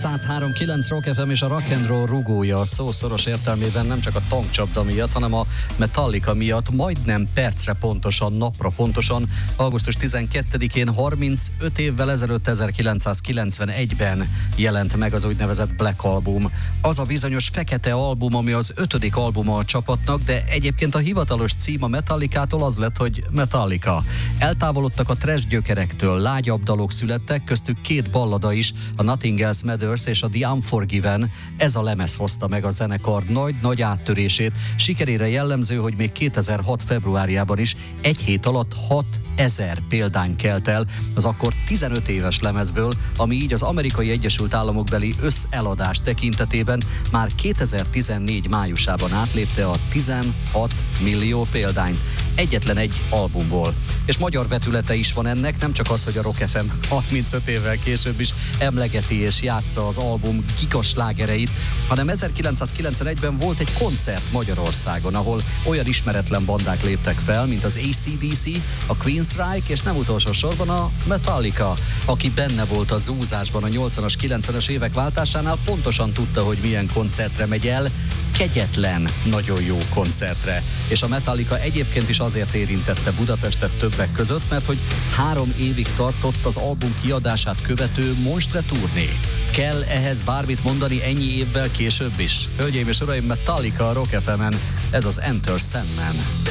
103.9 Rock FM és a Rock and Roll rugója a szó szoros értelmében nem csak a tankcsapda miatt, hanem a Metallica miatt majdnem percre pontosan, napra pontosan, augusztus 12-én 35 évvel ezelőtt 1991-ben jelent meg az úgynevezett Black Album. Az a bizonyos fekete album, ami az 5. albuma a csapatnak, de egyébként a hivatalos cím a Metallicától az lett, hogy Metallica. Eltávolodtak a thrash gyökerektől, lágyabb dalok születtek, köztük 2 ballada is, a Nothing Else Matters és a The Unforgiven. Ez a lemez hozta meg a zenekar nagy áttörését. Sikerére jellemző, hogy még 2006. februárjában is egy hét alatt 6000 példány kelt el az akkor 15 éves lemezből, ami így az Amerikai Egyesült Államokbeli összeladás tekintetében már 2014 májusában átlépte a 16 millió példányt. Egyetlen egy albumból. És magyar vetülete is van ennek, nem csak az, hogy a Rock FM 35 évvel később is emlegeti és játsza az album gigaslágereit, hanem 1991-ben volt egy koncert Magyarországon, ahol olyan ismeretlen bandák léptek fel, mint az AC/DC, a Queensryche és nem utolsó sorban a Metallica, aki benne volt a zúzásban a 80-as, 90-es évek váltásánál, pontosan tudta, hogy milyen koncertre megy el, kegyetlen, nagyon jó koncertre. És a Metallica egyébként is azért érintette Budapestet többek között, mert hogy 3 évig tartott az album kiadását követő monstre turné. Kell ehhez bármit mondani ennyi évvel később is? Hölgyeim és uraim, Metallica a Rock FM-en, ez az Enter Sandman.